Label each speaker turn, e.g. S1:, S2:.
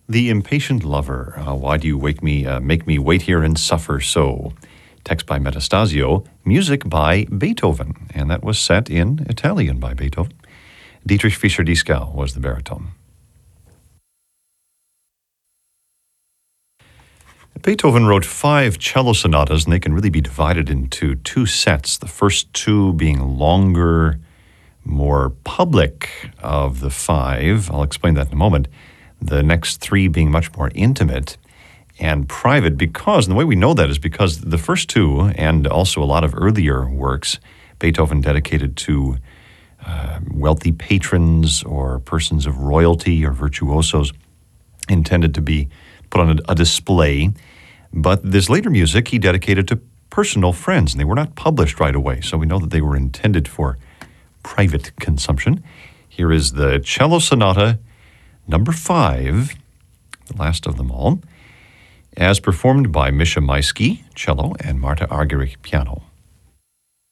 S1: The Impatient Lover. Why do you make me wait here and suffer so? Text by Metastasio, music by Beethoven, and that was set in Italian by Beethoven. Dietrich Fischer-Dieskau was the baritone. Beethoven wrote 5 cello sonatas, and they can really be divided into 2 sets. The first 2 being longer, more public of the 5. I'll explain that in a moment. The next 3 being much more intimate and private, because, and the way we know that is because the first 2, and also a lot of earlier works, Beethoven dedicated to wealthy patrons or persons of royalty or virtuosos, intended to be put on a display. But this later music he dedicated to personal friends, and they were not published right away, so we know that they were intended for private consumption. Here is the Cello Sonata number 5, the last of them all, as performed by Misha Maisky, cello, and Marta Argerich, piano.